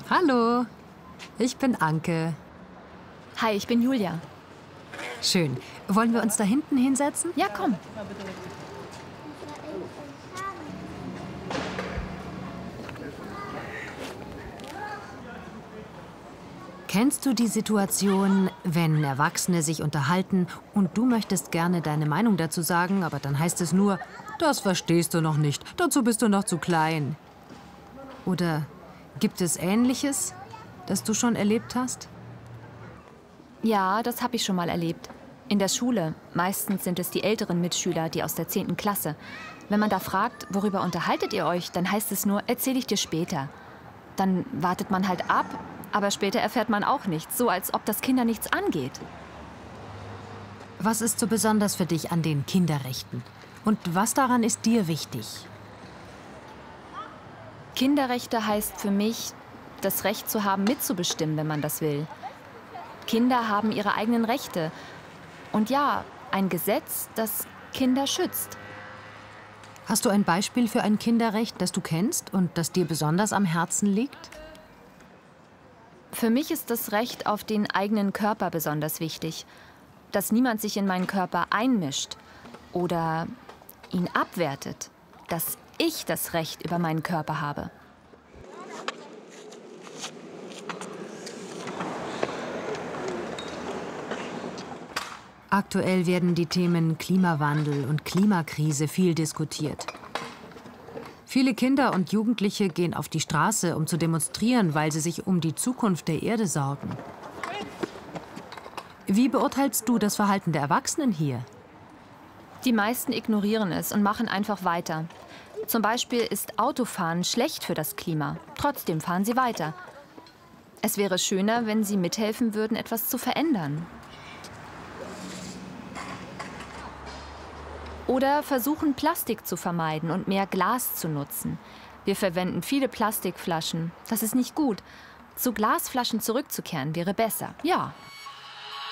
Hallo, ich bin Anke. Hi, ich bin Julia. Schön. Wollen wir uns da hinten hinsetzen? Ja, komm. Kennst du die Situation, wenn Erwachsene sich unterhalten und du möchtest gerne deine Meinung dazu sagen, aber dann heißt es nur, das verstehst du noch nicht, dazu bist du noch zu klein. Oder gibt es Ähnliches, das du schon erlebt hast? Ja, das habe ich schon mal erlebt. In der Schule. Meistens sind es die älteren Mitschüler, die aus der 10. Klasse. Wenn man da fragt, worüber unterhaltet ihr euch, dann heißt es nur, erzähle ich dir später. Dann wartet man halt ab, aber später erfährt man auch nichts, so als ob das Kinder nichts angeht. Was ist so besonders für dich an den Kinderrechten? Und was daran ist dir wichtig? Kinderrechte heißt für mich, das Recht zu haben, mitzubestimmen, wenn man das will. Kinder haben ihre eigenen Rechte. Und ja, ein Gesetz, das Kinder schützt. Hast du ein Beispiel für ein Kinderrecht, das du kennst und das dir besonders am Herzen liegt? Für mich ist das Recht auf den eigenen Körper besonders wichtig. Dass niemand sich in meinen Körper einmischt oder ihn abwertet. Dass ich das Recht über meinen Körper habe. Aktuell werden die Themen Klimawandel und Klimakrise viel diskutiert. Viele Kinder und Jugendliche gehen auf die Straße, um zu demonstrieren, weil sie sich um die Zukunft der Erde sorgen. Wie beurteilst du das Verhalten der Erwachsenen hier? Die meisten ignorieren es und machen einfach weiter. Zum Beispiel ist Autofahren schlecht für das Klima. Trotzdem fahren sie weiter. Es wäre schöner, wenn sie mithelfen würden, etwas zu verändern. Oder versuchen, Plastik zu vermeiden und mehr Glas zu nutzen. Wir verwenden viele Plastikflaschen. Das ist nicht gut. Zu Glasflaschen zurückzukehren wäre besser. Ja.